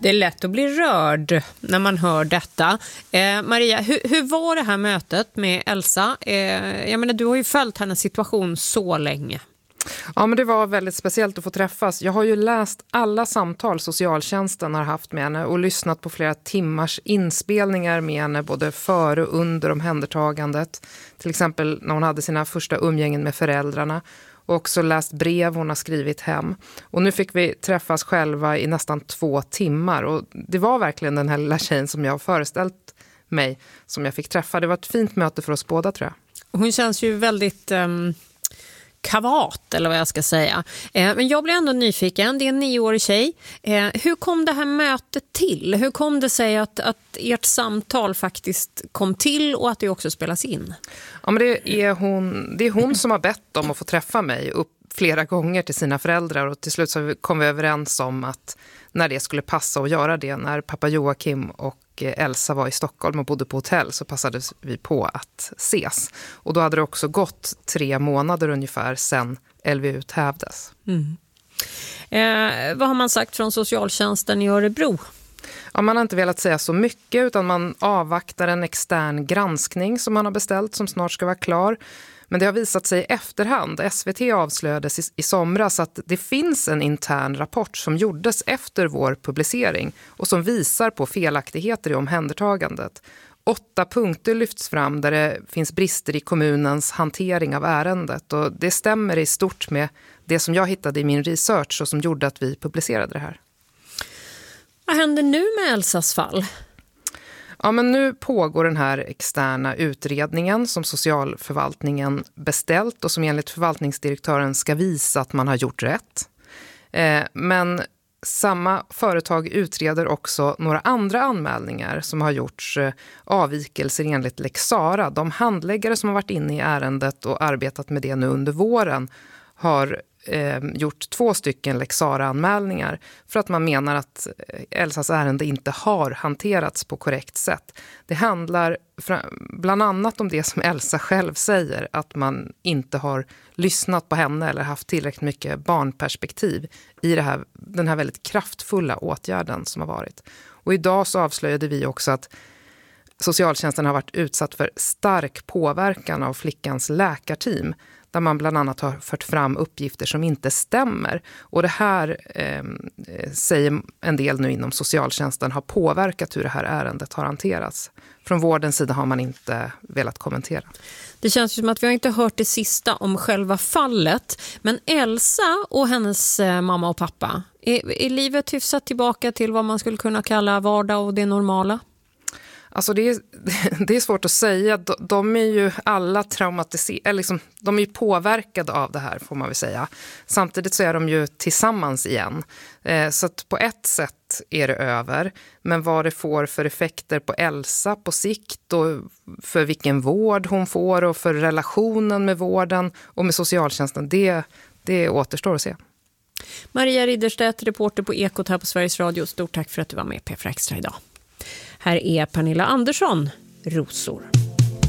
Det är lätt att bli rörd när man hör detta. Maria, hur var det här mötet med Elsa? Jag menar, du har ju följt hennes situation så länge. Ja, men det var väldigt speciellt att få träffas. Jag har ju läst alla samtal socialtjänsten har haft med henne och lyssnat på flera timmars inspelningar med henne både före och under omhändertagandet. Till exempel när hon hade sina första umgängen med föräldrarna. Och också läst brev hon har skrivit hem. Och nu fick vi träffas själva i nästan 2 timmar. Och det var verkligen den här lilla tjejen som jag har föreställt mig som jag fick träffa. Det var ett fint möte för oss båda, tror jag. Hon känns ju väldigt kavat, eller vad jag ska säga. Men jag blir ändå nyfiken. Det är en 9-årig tjej. Hur kom det här mötet till? Hur kom det sig att ert samtal faktiskt kom till och att det också spelas in? Ja, men det är hon som har bett om att få träffa mig upp flera gånger till sina föräldrar. Och till slut så kom vi överens om att när det skulle passa att göra det, när pappa Joakim och Elsa var i Stockholm och bodde på hotell, så passade vi på att ses. Och då hade det också gått 3 månader ungefär sedan LVU hävdes. Vad har man sagt från socialtjänsten i Örebro? Ja, man har inte velat säga så mycket, utan man avvaktar en extern granskning som man har beställt som snart ska vara klar. Men det har visat sig i efterhand. SVT avslöjades i somras att det finns en intern rapport som gjordes efter vår publicering och som visar på felaktigheter i omhändertagandet. 8 punkter lyfts fram där det finns brister i kommunens hantering av ärendet, och det stämmer i stort med det som jag hittade i min research och som gjorde att vi publicerade det här. Vad händer nu med Elsas fall? Ja, men nu pågår den här externa utredningen som socialförvaltningen beställt och som enligt förvaltningsdirektören ska visa att man har gjort rätt. Men samma företag utreder också några andra anmälningar som har gjorts avvikelser enligt Lex Sara. De handläggare som har varit inne i ärendet och arbetat med det nu under våren har gjort 2 stycken Lex Sara-anmälningar för att man menar att Elsas ärende inte har hanterats på korrekt sätt. Det handlar bland annat om det som Elsa själv säger, att man inte har lyssnat på henne eller haft tillräckligt mycket barnperspektiv i den här väldigt kraftfulla åtgärden som har varit. Och idag så avslöjade vi också att socialtjänsten har varit utsatt för stark påverkan av flickans läkarteam, där man bland annat har fört fram uppgifter som inte stämmer. Och det här säger en del nu inom socialtjänsten har påverkat hur det här ärendet har hanterats. Från vårdens sida har man inte velat kommentera. Det känns som att vi har inte hört det sista om själva fallet. Men Elsa och hennes mamma och pappa, är livet hyfsat tillbaka till vad man skulle kunna kalla vardag och det normala? Alltså det är svårt att säga. De är ju alla traumatiserade, liksom, de är ju påverkade av det här, får man väl säga. Samtidigt så är de ju tillsammans igen. Så att på ett sätt är det över. Men vad det får för effekter på Elsa på sikt och för vilken vård hon får och för relationen med vården och med socialtjänsten, det återstår att se. Maria Ridderstedt, reporter på Ekot här på Sveriges Radio. Stort tack för att du var med i P4 Extra idag. Här är Pernilla Andersson, Rosor.